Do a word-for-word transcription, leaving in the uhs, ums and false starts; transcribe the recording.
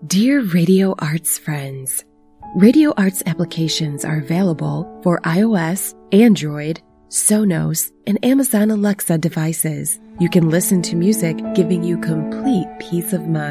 Dear Radio Arts friends, Radio Arts applications are available for iOS, Android, Sonos, and Amazon Alexa devices. You can listen to music giving you complete peace of mind.